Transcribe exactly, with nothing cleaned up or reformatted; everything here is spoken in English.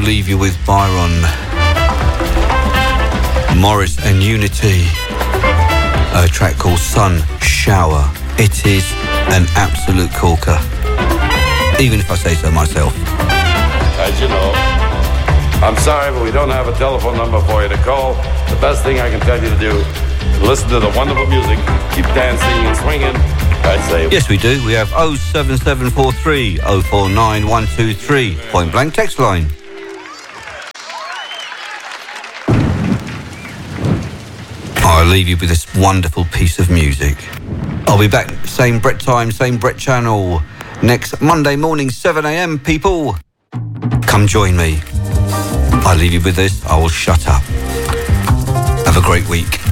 leave you with Byron, Morris and Unity, a track called Sun Shower. It is an absolute corker, even if I say so myself. As you know, I'm sorry, but we don't have a telephone number for you to call. The best thing I can tell you to do is listen to the wonderful music, keep dancing and swinging. I say. Yes, we do. We have oh seven seven four three oh four nine one two three, point blank text line. I'll leave you with this wonderful piece of music. I'll be back, same Brett time, same Brett channel, next Monday morning, seven a.m, people. Come join me. I'll leave you with this. I will shut up. Have a great week.